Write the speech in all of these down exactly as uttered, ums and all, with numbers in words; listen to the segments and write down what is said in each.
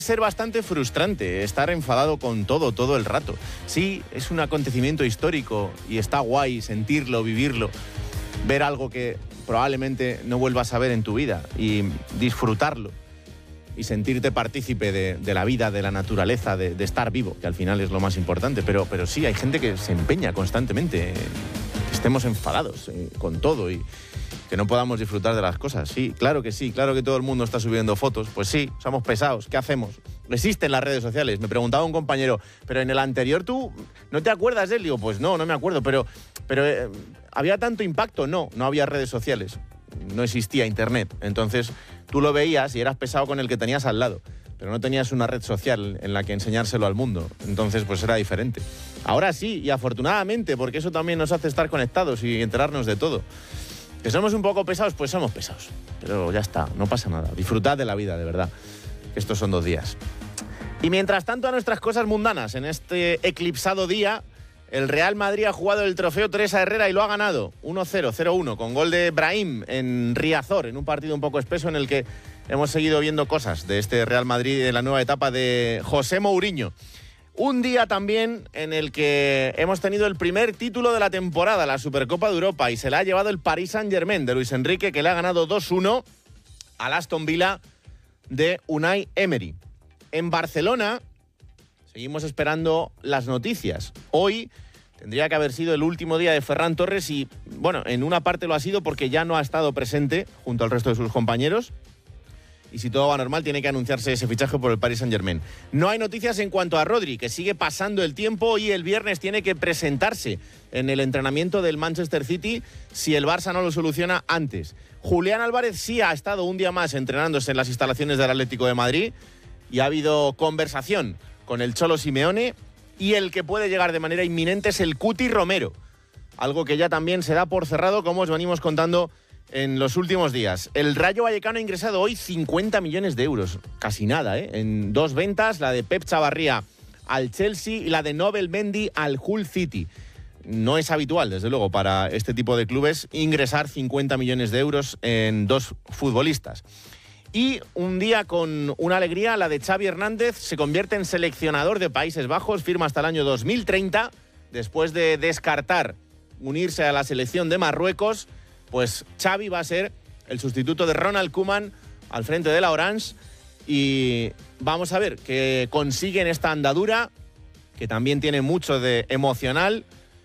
ser bastante frustrante estar enfadado con todo, todo el rato. Sí, es un acontecimiento histórico y está guay sentirlo, vivirlo, ver algo que probablemente no vuelvas a ver en tu vida y disfrutarlo y sentirte partícipe de, de la vida, de la naturaleza, de, de estar vivo, que al final es lo más importante. Pero, pero sí, hay gente que se empeña constantemente, que estemos enfadados eh, con todo y que no podamos disfrutar de las cosas. Sí, claro que sí, claro que todo el mundo está subiendo fotos. Pues sí, somos pesados, ¿qué hacemos? Existen las redes sociales. Me preguntaba un compañero, pero en el anterior tú no te acuerdas de él. Digo, pues no, no me acuerdo, pero, pero eh, ¿había tanto impacto? No, no había redes sociales, no existía internet. Entonces tú lo veías y eras pesado con el que tenías al lado, pero no tenías una red social en la que enseñárselo al mundo. Entonces pues era diferente. Ahora sí, y afortunadamente, porque eso también nos hace estar conectados y enterarnos de todo. ¿Que somos un poco pesados? Pues somos pesados. Pero ya está, no pasa nada. Disfrutad de la vida, de verdad. Que estos son dos días. Y mientras tanto a nuestras cosas mundanas, en este eclipsado día, el Real Madrid ha jugado el trofeo Teresa Herrera y lo ha ganado uno cero, cero uno, con gol de Brahim en Riazor, en un partido un poco espeso en el que hemos seguido viendo cosas de este Real Madrid en la nueva etapa de José Mourinho. Un día también en el que hemos tenido el primer título de la temporada, la Supercopa de Europa, y se la ha llevado el Paris Saint-Germain de Luis Enrique, que le ha ganado dos uno al Aston Villa de Unai Emery. En Barcelona seguimos esperando las noticias. Hoy tendría que haber sido el último día de Ferran Torres y, bueno, en una parte lo ha sido porque ya no ha estado presente junto al resto de sus compañeros. Y si todo va normal, tiene que anunciarse ese fichaje por el Paris Saint-Germain. No hay noticias en cuanto a Rodri, que sigue pasando el tiempo y el viernes tiene que presentarse en el entrenamiento del Manchester City si el Barça no lo soluciona antes. Julián Álvarez sí ha estado un día más entrenándose en las instalaciones del Atlético de Madrid y ha habido conversación con el Cholo Simeone, y el que puede llegar de manera inminente es el Cuti Romero, algo que ya también se da por cerrado, como os venimos contando en los últimos días. El Rayo Vallecano ha ingresado hoy cincuenta millones de euros, casi nada, ¿eh? En dos ventas, la de Pep Chavarría al Chelsea y la de Nobel Mendy al Hull City. No es habitual, desde luego, para este tipo de clubes ingresar cincuenta millones de euros en dos futbolistas. Y un día con una alegría, la de Xavi Hernández se convierte en seleccionador de Países Bajos, firma hasta el año dos mil treinta, después de descartar unirse a la selección de Marruecos. Pues Xavi va a ser el sustituto de Ronald Koeman al frente de la Orange y vamos a ver qué consiguen esta andadura, que también tiene mucho de emocional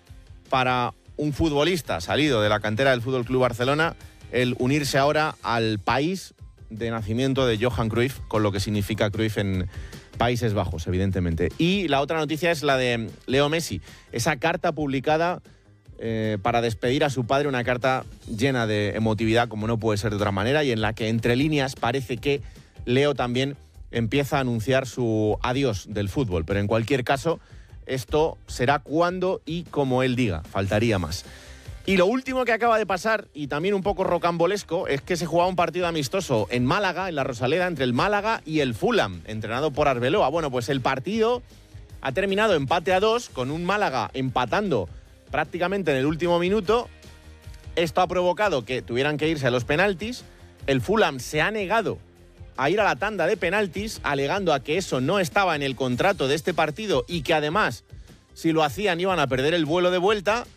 para un futbolista salido de la cantera del F C Barcelona, el unirse ahora al país de nacimiento de Johan Cruyff, con lo que significa Cruyff en Países Bajos, evidentemente. Y la otra noticia es la de Leo Messi, esa carta publicada Eh, para despedir a su padre, una carta llena de emotividad, como no puede ser de otra manera, y en la que entre líneas parece que Leo también empieza a anunciar su adiós del fútbol. Pero en cualquier caso, esto será cuando y como él diga, faltaría más. Y lo último que acaba de pasar, y también un poco rocambolesco, es que se jugaba un partido amistoso en Málaga, en la Rosaleda, entre el Málaga y el Fulham, entrenado por Arbeloa. Bueno, pues el partido ha terminado empate a dos, con un Málaga empatando prácticamente en el último minuto. Esto ha provocado que tuvieran que irse a los penaltis. El Fulham se ha negado a ir a la tanda de penaltis, alegando a que eso no estaba en el contrato de este partido y que además, si lo hacían, iban a perder el vuelo de vuelta.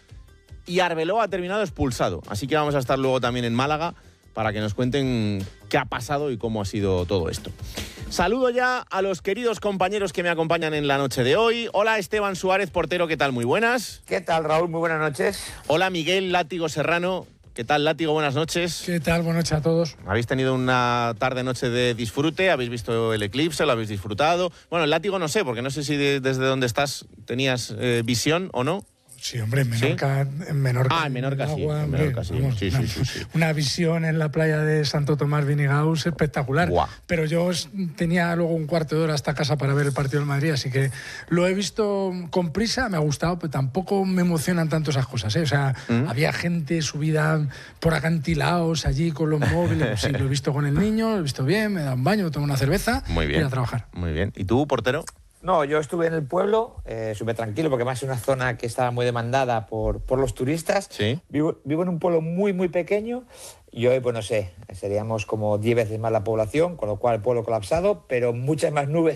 Y Arbeloa ha terminado expulsado. Así que vamos a estar luego también en Málaga para que nos cuenten qué ha pasado y cómo ha sido todo esto. Saludo ya a los queridos compañeros que me acompañan en la noche de hoy. Hola, Esteban Suárez, portero, ¿qué tal? Muy buenas. ¿Qué tal, Raúl? Muy buenas noches. Hola, Miguel Látigo Serrano. ¿Qué tal, Látigo? Buenas noches. ¿Qué tal? Buenas noches a todos. ¿Habéis tenido una tarde-noche de disfrute? ¿Habéis visto el eclipse? ¿Lo habéis disfrutado? Bueno, el Látigo no sé, porque no sé si de, desde donde estás tenías eh, visión o no. Sí, hombre, en Menorca. ¿Sí? En Menorca ah, en Menorca en sí. Agua, En Menorca sí. Vamos, sí, una, sí, sí, sí. Una visión en la playa de Santo Tomás Vinigaus espectacular. Guau. Pero yo tenía luego un cuarto de hora hasta casa para ver el partido del Madrid, así que lo he visto con prisa, me ha gustado, pero tampoco me emocionan tanto esas cosas, ¿eh? O sea, ¿Mm? Había gente subida por acantilados allí con los móviles. Pues sí, lo he visto con el niño, lo he visto bien, me da un baño, me tomo una cerveza. Muy bien. Y a trabajar. Muy bien. ¿Y tú, portero? No, yo estuve en el pueblo, eh, súper tranquilo, porque además es una zona que estaba muy demandada por, por los turistas. Sí. Vivo, vivo en un pueblo muy, muy pequeño y hoy, pues no sé, seríamos como diez veces más la población, con lo cual el pueblo colapsado, pero muchas más nubes